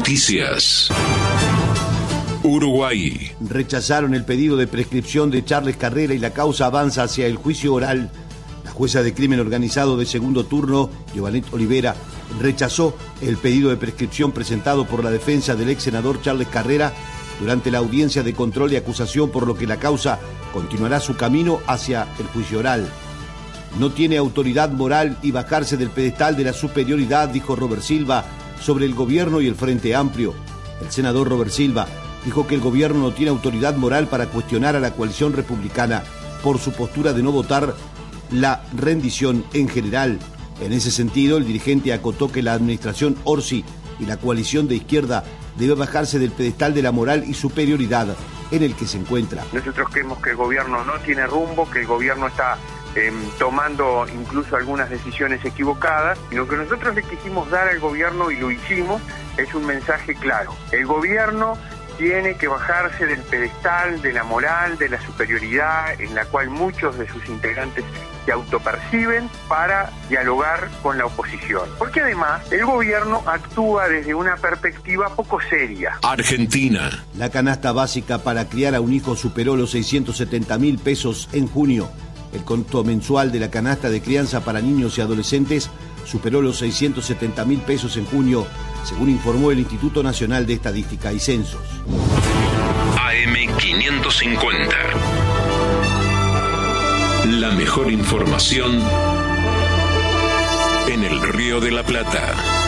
Noticias. Uruguay. Rechazaron el pedido de prescripción de Charles Carrera y la causa avanza hacia el juicio oral. La jueza de crimen organizado de segundo turno, Giovanet Olivera, rechazó el pedido de prescripción presentado por la defensa del ex senador Charles Carrera durante la audiencia de control y acusación, por lo que la causa continuará su camino hacia el juicio oral. No tiene autoridad moral y bajarse del pedestal de la superioridad, dijo Robert Silva, sobre el gobierno y el Frente Amplio. El senador Robert Silva dijo que el gobierno no tiene autoridad moral para cuestionar a la coalición republicana por su postura de no votar la rendición en general. En ese sentido, el dirigente acotó que la administración Orsi y la coalición de izquierda debe bajarse del pedestal de la moral y superioridad en el que se encuentra. Nosotros creemos que el gobierno no tiene rumbo, que el gobierno está tomando incluso algunas decisiones equivocadas, y lo que nosotros le quisimos dar al gobierno, y lo hicimos, es un mensaje claro. El gobierno tiene que bajarse del pedestal de la moral, de la superioridad en la cual muchos de sus integrantes se autoperciben, para dialogar con la oposición. Porque además el gobierno actúa desde una perspectiva poco seria. Argentina. La canasta básica para criar a un hijo superó los 670.000 pesos en junio. El costo mensual de la canasta de crianza para niños y adolescentes superó los 670.000 pesos en junio, según informó el Instituto Nacional de Estadística y Censos. AM550. La mejor información en el Río de la Plata.